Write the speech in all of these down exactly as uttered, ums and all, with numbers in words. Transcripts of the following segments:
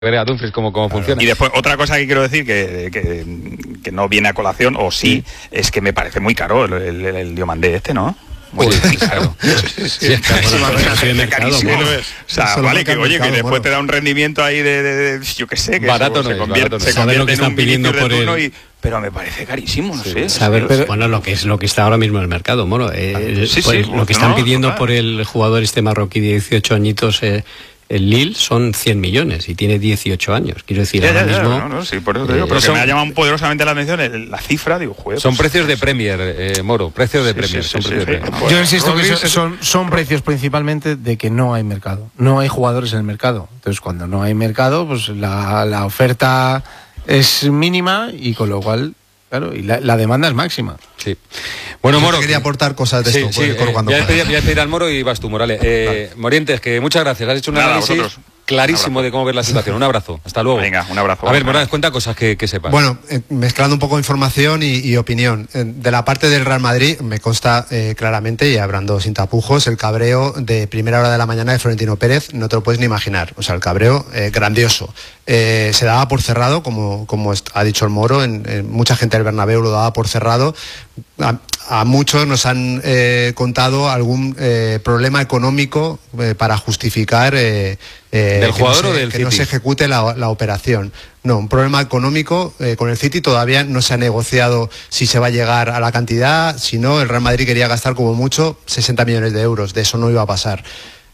ver a Dumfries cómo, cómo claro. funciona. Y después, otra cosa que quiero decir que, que, que no viene a colación, o sí, sí, es que me parece muy caro el, el, el Diomandé este, ¿no? Muy Uy, claro. Sí, sí, sí, es carísimo. Es carísimo. O sea, vale, que oye, que después te da un rendimiento ahí de, de, de yo qué sé, que barato se, no se convierte, es, se convierte lo que en están un pidiendo por el... y, pero me parece carísimo, no sí, sé. Saber, pero, bueno, lo que es lo que está ahora mismo en el mercado, Moro. Eh, sí, pues, sí, lo que están no, pidiendo no, por el jugador este marroquí de dieciocho añitos, eh, el Lille, son cien millones y tiene dieciocho años. Quiero decir, ya, ahora ya, ya, mismo... No, no, sí, por eso te digo, eh, pero son, que me ha llamado poderosamente la atención la cifra, digo, joder. Son pues, precios de Premier, eh, Moro, precios de sí, Premier. Sí, son sí, precios sí, de sí. Premier. Bueno, yo insisto que son, son, son precios principalmente de que no hay mercado. No hay jugadores en el mercado. Entonces, cuando no hay mercado, pues la, la oferta es mínima y con lo cual... Claro, y la, la demanda es máxima. Sí. Bueno, yo Moro. quería aportar cosas de sí, esto. Sí, por, por eh, cuando ya voy a pedir al Moro y vas tú, Morales. Eh, vale. Morientes, que muchas gracias. Has hecho un Nada, análisis vosotros. clarísimo un de cómo ver la situación. Un abrazo. Hasta luego. Venga, un abrazo. A ver, Morales, cuenta cosas que, que sepas. Bueno, eh, mezclando un poco información y, y opinión. Eh, de la parte del Real Madrid, me consta eh, claramente, y hablando sin tapujos, el cabreo de primera hora de la mañana de Florentino Pérez, no te lo puedes ni imaginar. O sea, el cabreo eh, grandioso. Eh, se daba por cerrado, como, como ha dicho el Moro, en, en mucha gente del Bernabéu lo daba por cerrado. A, a muchos nos han eh, contado algún eh, problema económico eh, para justificar eh, eh, ¿Del jugador no se, o del que City? no se ejecute la, la operación. No, un problema económico eh, con el City. Todavía no se ha negociado si se va a llegar a la cantidad. Si no, el Real Madrid quería gastar como mucho sesenta millones de euros. De eso no iba a pasar.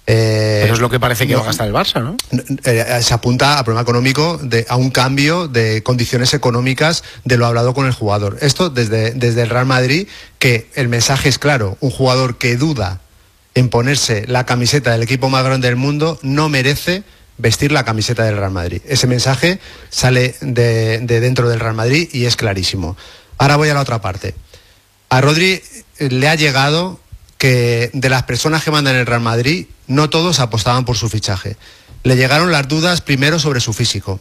Eh, Pero es lo que parece que no, va a gastar el Barça, ¿no? Eh, se apunta a problema económico, de, a un cambio de condiciones económicas de lo hablado con el jugador. Esto desde, desde el Real Madrid, que el mensaje es claro: un jugador que duda en ponerse la camiseta del equipo más grande del mundo no merece vestir la camiseta del Real Madrid. Ese mensaje sale de, de dentro del Real Madrid y es clarísimo. Ahora voy a la otra parte. A Rodri le ha llegado que de las personas que mandan en el Real Madrid, no todos apostaban por su fichaje. Le llegaron las dudas primero sobre su físico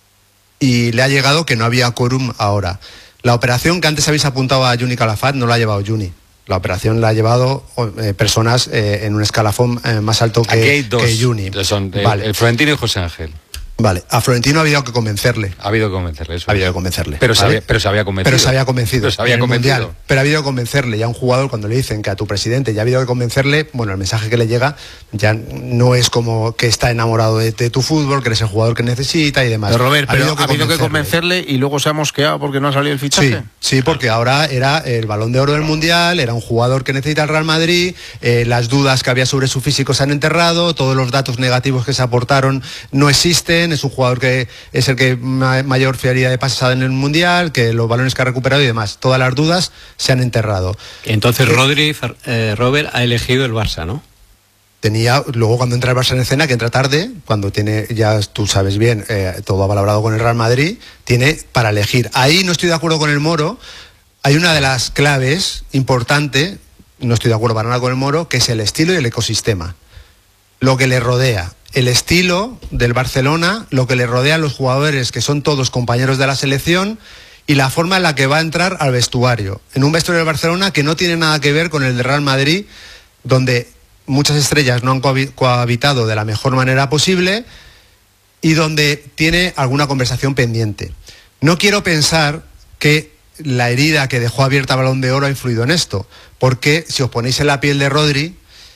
y le ha llegado que no había quórum ahora. La operación que antes habéis apuntado a Juni Calafat no la ha llevado Juni. La operación la ha llevado eh, personas eh, en un escalafón eh, más alto que, que Juni. Son el, vale. el Florentino y José Ángel. Vale, a Florentino ha habido que convencerle. Ha habido que convencerle, eso. Ha habido que convencerle. Pero, ¿vale? se había, pero se había convencido. Pero se había convencido. Pero se había convencido. Mundial, pero ha habido que convencerle. Ya a un jugador, cuando le dicen que a tu presidente ya ha habido que convencerle, bueno, el mensaje que le llega ya no es como que está enamorado de, de tu fútbol, que eres el jugador que necesita y demás. Pero Robert, ha pero habido, que, ha habido convencerle. que convencerle y luego se ha mosqueado porque no ha salido el fichaje. Sí, sí, porque ahora era el Balón de Oro del Mundial, era un jugador que necesita el Real Madrid, eh, las dudas que había sobre su físico se han enterrado, todos los datos negativos que se aportaron no existen, es un jugador que es el que mayor fiabilidad de pases ha dado en el Mundial, que los balones que ha recuperado y demás, todas las dudas se han enterrado. Entonces Rodri, eh, Robert ha elegido el Barça, ¿no? Tenía, luego cuando entra el Barça en escena, que entra tarde, cuando tiene, ya tú sabes bien, eh, todo avalabrado con el Real Madrid, tiene para elegir. Ahí no estoy de acuerdo con el Moro, hay una de las claves importante, no estoy de acuerdo para nada con el Moro, que es el estilo y el ecosistema, lo que le rodea. El estilo del Barcelona, lo que le rodea a los jugadores que son todos compañeros de la selección y la forma en la que va a entrar al vestuario. En un vestuario del Barcelona que no tiene nada que ver con el de Real Madrid, donde muchas estrellas no han cohabitado de la mejor manera posible y donde tiene alguna conversación pendiente. No quiero pensar que la herida que dejó abierta Balón de Oro ha influido en esto, porque si os ponéis en la piel de Rodri,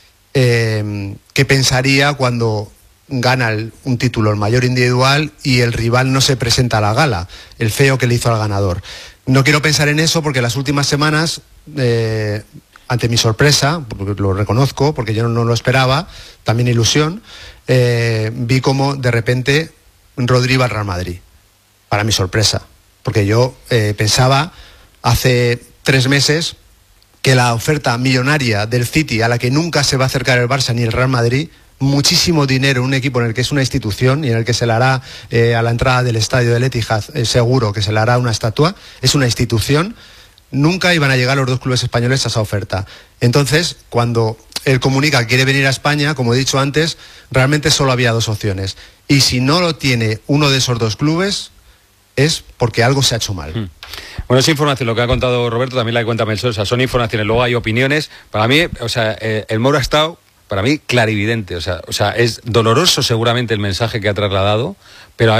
eh, ¿qué pensaría cuando gana el, un título, el mayor individual, y el rival no se presenta a la gala, el feo que le hizo al ganador? No quiero pensar en eso porque las últimas semanas, eh, ante mi sorpresa, porque lo reconozco, porque yo no, no lo esperaba, también ilusión, eh, vi como de repente Rodri iba al Real Madrid, para mi sorpresa, porque yo eh, pensaba hace tres meses que la oferta millonaria del City, a la que nunca se va a acercar el Barça ni el Real Madrid, muchísimo dinero, un equipo en el que es una institución y en el que se le hará eh, a la entrada del estadio del Etihad, eh, seguro que se le hará una estatua, es una institución, nunca iban a llegar los dos clubes españoles a esa oferta. Entonces, cuando él comunica que quiere venir a España, como he dicho antes, realmente solo había dos opciones. Y si no lo tiene uno de esos dos clubes, es porque algo se ha hecho mal. Hmm. Bueno, es información, lo que ha contado Roberto, también la que cuenta Melchor, o sea, son informaciones, luego hay opiniones. Para mí, o sea, eh, el Moro ha estado para mí clarividente. O sea, o sea, es doloroso seguramente el mensaje que ha trasladado, pero